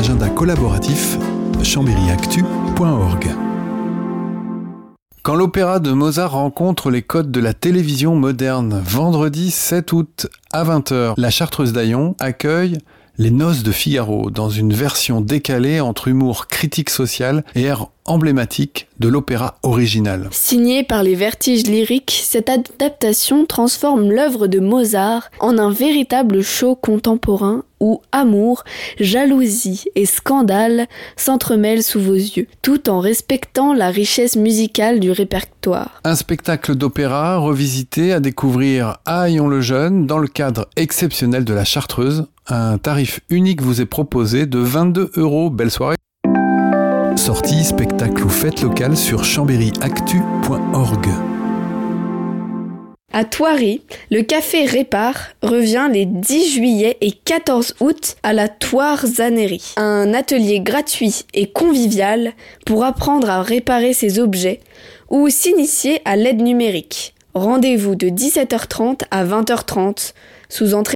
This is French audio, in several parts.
agenda collaboratif chambéryactu.org. Quand l'opéra de Mozart rencontre les codes de la télévision moderne, vendredi 7 août à 20h, la Chartreuse d'Aillon accueille Les Noces de Figaro dans une version décalée entre humour critique social et air emblématique de l'opéra original. Signée par les Vertiges lyriques, cette adaptation transforme l'œuvre de Mozart en un véritable show contemporain où amour, jalousie et scandale s'entremêlent sous vos yeux, tout en respectant la richesse musicale du répertoire. Un spectacle d'opéra revisité à découvrir à Aillon-le-Jeune dans le cadre exceptionnel de la Chartreuse. Un tarif unique vous est proposé de 22 €. Belle soirée. Sorties, spectacles ou fêtes locales sur chambéryactu.org. À Thoiry, le café Répare revient les 10 juillet et 14 août à la Thoirzannerie. Un atelier gratuit et convivial pour apprendre à réparer ses objets ou s'initier à l'aide numérique. Rendez-vous de 17h30 à 20h30 sous entrée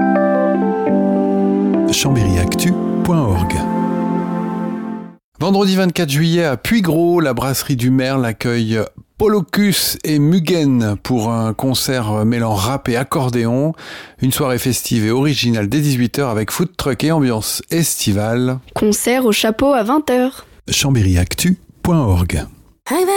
chambéryactu.org. Vendredi 24 juillet à Puygros, la brasserie du Merle accueille Polocus et Mugen pour un concert mêlant rap et accordéon. Une soirée festive et originale dès 18h avec food truck et ambiance estivale. concert au chapeau à 20h. chambéryactu.org.